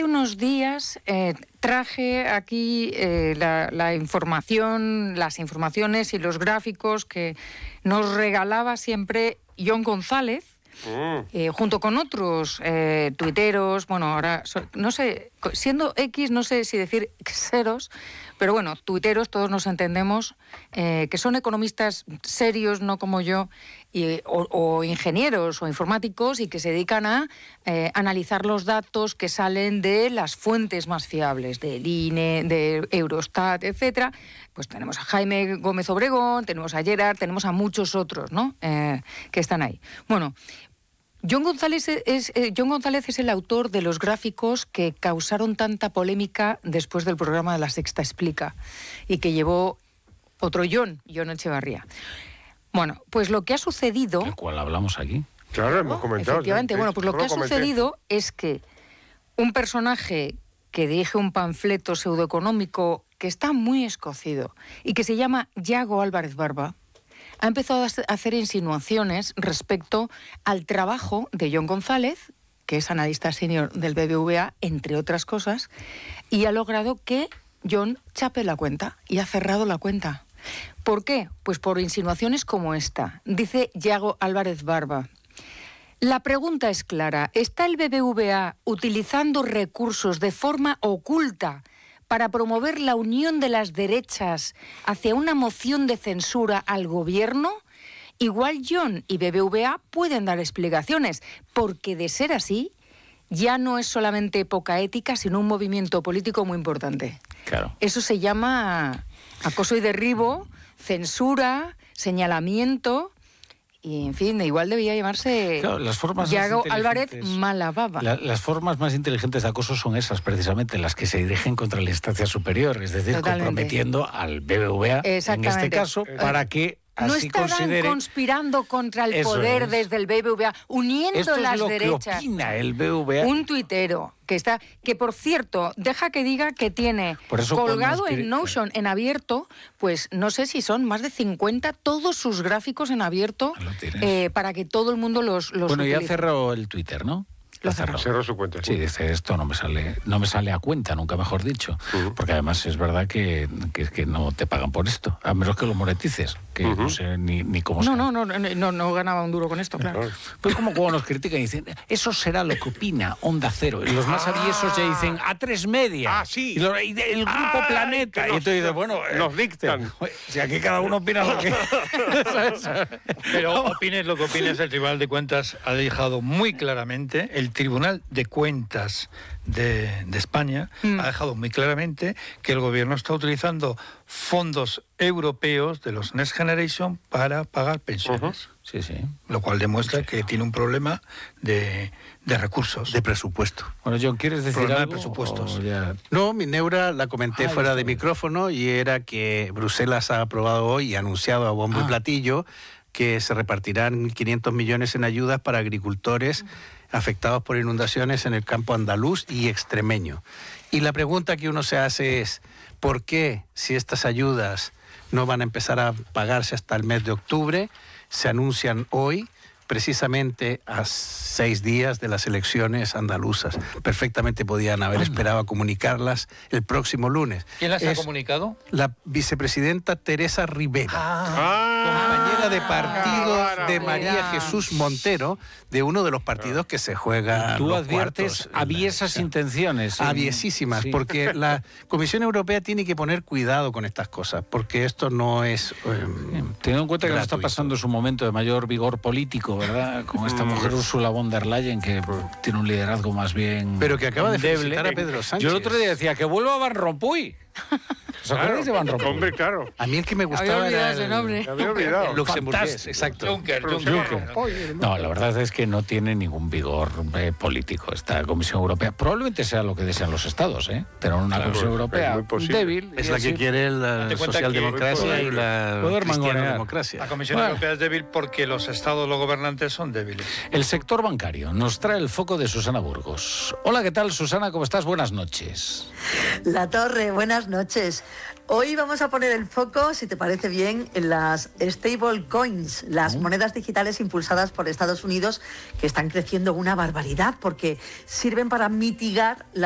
unos días traje aquí la información, las informaciones y los gráficos que nos regalaba siempre Jon González, junto con otros tuiteros, bueno, ahora, no sé, siendo X, no sé si decir xeros, pero bueno, tuiteros, todos nos entendemos, que son economistas serios, no como yo, o ingenieros o informáticos, y que se dedican a analizar los datos que salen de las fuentes más fiables, del INE, de Eurostat, etcétera. Pues tenemos a Jaime Gómez Obregón, tenemos a Gerard, tenemos a muchos otros, ¿no? Que están ahí. Bueno, Jon González es el autor de los gráficos que causaron tanta polémica después del programa de La Sexta Explica y que llevó otro Jon Echevarría. Bueno, pues lo que ha sucedido... ¿Del cual hablamos aquí? Claro, hemos comentado. Efectivamente, bueno, pues lo que ha sucedido es que un personaje que dirige un panfleto pseudoeconómico que está muy escocido y que se llama Yago Álvarez Barba, ha empezado a hacer insinuaciones respecto al trabajo de Jon González, que es analista senior del BBVA, entre otras cosas, y ha logrado que Jon chape la cuenta y ha cerrado la cuenta. ¿Por qué? Pues por insinuaciones como esta. Dice Yago Álvarez Barba: la pregunta es clara. ¿Está el BBVA utilizando recursos de forma oculta para promover la unión de las derechas hacia una moción de censura al gobierno? Igual Jon y BBVA pueden dar explicaciones, porque de ser así, ya no es solamente poca ética, sino un movimiento político muy importante. Claro. Eso se llama acoso y derribo, censura, señalamiento... Y, en fin, igual debía llamarse Yago Álvarez Malababa. Las formas más inteligentes de acoso son esas, precisamente, las que se dirigen contra la instancia superior, es decir, comprometiendo al BBVA, en este caso, para que no estarán conspirando contra el poder desde el BBVA, uniendo esto las es lo derechas. Que opina el BBVA. Un tuitero que por cierto, deja que diga que tiene colgado en Notion en abierto, pues no sé si son más de 50 todos sus gráficos en abierto, para que todo el mundo los Bueno, utilice. ya cerró el Twitter, ¿no? Lo cerró. Cerró su cuenta. Sí, dice, esto no me sale a cuenta, nunca mejor dicho. Porque además es verdad que no te pagan por esto, a menos que lo monetices, que no sé ni cómo sea. No ganaba un duro con esto, claro. Pues como cuando nos critican y dicen, eso será lo que opina Onda Cero. Y los más aviesos ya dicen, A3 Media. Sí. Y el Grupo Planeta. Y tú dices, bueno... Nos dictan. O sea, aquí cada uno opina lo que... Pero opines lo que opines, el Tribunal de Cuentas ha dejado muy claramente, el Tribunal de Cuentas de España ha dejado muy claramente que el gobierno está utilizando fondos europeos de los Next Generation para pagar pensiones. Sí, sí. Lo cual demuestra que tiene un problema de recursos. De presupuesto. Bueno, Jon, ¿quieres decir Problema algo? de presupuestos. No, mi neura la comenté fuera de micrófono, y era que Bruselas ha aprobado hoy y ha anunciado a bombo y platillo que se repartirán 1.500 millones en ayudas para agricultores afectados por inundaciones en el campo andaluz y extremeño. Y la pregunta que uno se hace es, ¿por qué, si estas ayudas no van a empezar a pagarse hasta el mes de octubre, se anuncian hoy, precisamente a 6 días de las elecciones andaluzas? Perfectamente podían haber esperado a comunicarlas el próximo lunes. ¿Quién las ha comunicado? La vicepresidenta Teresa Rivera, compañera de partido de María Jesús Montero, de uno de los partidos que se juega. Tú los adviertes cuartos, aviesas intenciones. Aviesísimas, sí. porque la Comisión Europea tiene que poner cuidado con estas cosas, porque esto no es teniendo en cuenta que nos está gratuito. pasando su momento de mayor vigor político, ¿verdad? Con esta mujer Ursula von der Leyen, que tiene un liderazgo más bien... Pero que acaba de endeble. felicitar a Pedro Sánchez. Yo el otro día decía que vuelva Van Rompuy. ¿Os acordáis de Van Rompuy? Hombre, claro. A mí el que me gustaba era ese nombre. Me había olvidado. el luxemburgués, Fantástico. exacto. Juncker. No, la verdad es que no tiene ningún vigor político esta Comisión Europea. Probablemente sea lo que desean los estados, tener una Comisión Europea es muy posible. débil. Es la que quiere la Date cuenta socialdemocracia que y la poder cristiano-democracia. La Comisión Europea es débil porque los estados, los gobernantes son débiles. El sector bancario nos trae el foco de Susana Burgos. Hola, ¿qué tal, Susana? ¿Cómo estás? Buenas noches. La Torre, buenas noches. Hoy vamos a poner el foco, si te parece bien, en las stable coins, las monedas digitales impulsadas por Estados Unidos, que están creciendo una barbaridad porque sirven para mitigar la